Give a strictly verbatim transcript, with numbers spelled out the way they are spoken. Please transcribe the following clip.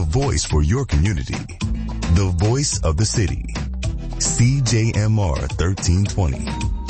voice for your community. The voice of the city. C J M R thirteen twenty.